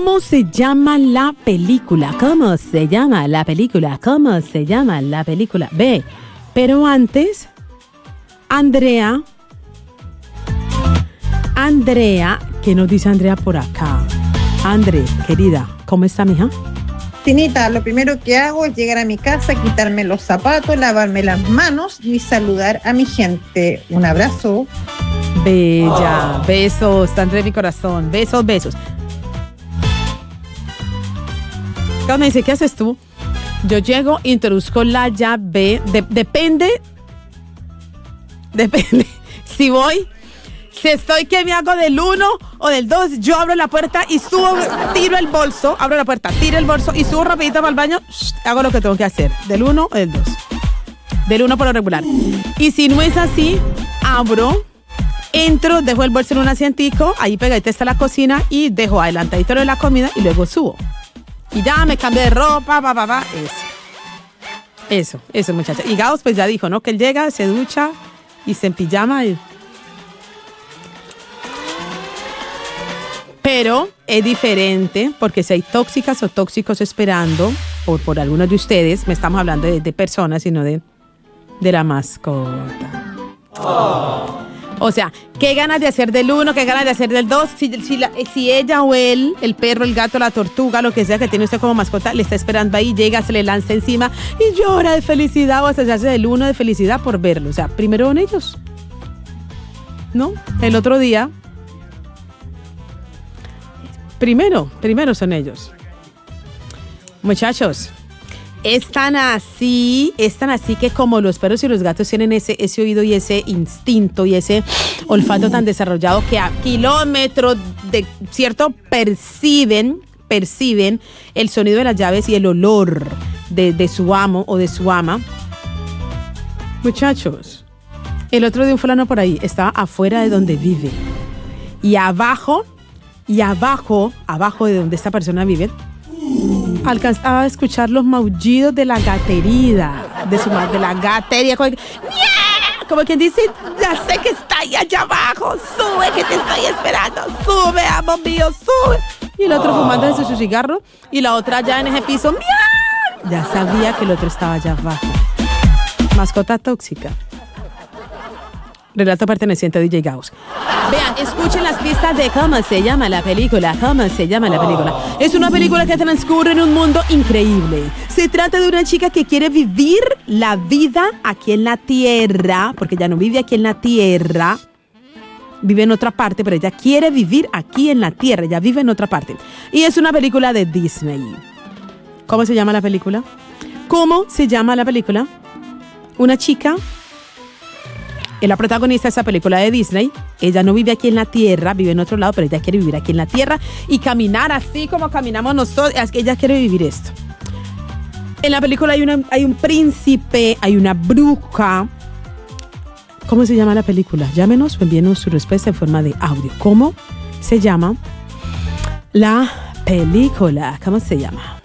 ¿Cómo se llama la película? ¿Cómo se llama la película? ¿Cómo se llama la película? B. Pero antes, Andrea, ¿qué nos dice Andrea por acá? André, querida, ¿cómo está, mija? Tinita, lo primero que hago es llegar a mi casa, quitarme los zapatos, lavarme las manos y saludar a mi gente. Un abrazo. Bella, besos, André, mi corazón, besos. Cuando me dice, ¿qué haces tú? Yo llego, introduzco la llave, depende, si estoy que me hago del 1 o del 2, yo abro la puerta y subo, tiro el bolso y subo rapidito para el baño, hago lo que tengo que hacer, del 1 o del 2. Del 1 por lo regular. Y si no es así, abro, entro, dejo el bolso en un asientico, ahí pegadita está la cocina y dejo adelantadito lo de la comida y luego subo. Y ya me cambio de ropa, Eso, muchacha. Y Gauss pues ya dijo, ¿no? Que él llega, se ducha y se empijama y... Pero es diferente porque si hay tóxicas o tóxicos esperando, por algunos de ustedes, me estamos hablando de personas, sino de la mascota. Oh. O sea, qué ganas de hacer del 1, qué ganas de hacer del 2. Si ella o él, el perro, el gato, la tortuga, lo que sea que tiene usted como mascota, le está esperando ahí, llega, se le lanza encima y llora de felicidad o hasta se hace del 1 de felicidad por verlo. O sea, primero son ellos, ¿no? El otro día... Primero son ellos. Muchachos, es tan así que como los perros y los gatos tienen ese oído y ese instinto y ese olfato tan desarrollado que a kilómetros de cierto perciben el sonido de las llaves y el olor de su amo o de su ama. Muchachos, el otro día un fulano por ahí estaba afuera de donde vive y abajo de donde esta persona vive, alcanzaba a escuchar los maullidos de la gaterida, de la gatería, como quien dice, ya sé que está ahí allá abajo, sube que te estoy esperando, sube, amor mío, sube. Y el otro fumando desde su cigarro y la otra allá en ese piso, ¡miau! Ya sabía que el otro estaba allá abajo. Mascota tóxica. Relato perteneciente a DJ Gauss. Vean, escuchen las pistas de cómo se llama la película. Es una película que transcurre en un mundo increíble. Se trata de una chica que quiere vivir la vida aquí en la tierra, porque ya no vive aquí en la tierra, vive en otra parte, pero ella quiere vivir aquí en la tierra, ella vive en otra parte. Y es una película de Disney. ¿Cómo se llama la película? Una chica... La protagonista de esa película de Disney, ella no vive aquí en la tierra, vive en otro lado, pero ella quiere vivir aquí en la tierra y caminar así como caminamos nosotros. Es que ella quiere vivir esto. En la película hay un príncipe, hay una bruja. ¿Cómo se llama la película? Llámenos o envíenos su respuesta en forma de audio. ¿Cómo se llama la película? ¿Cómo se llama?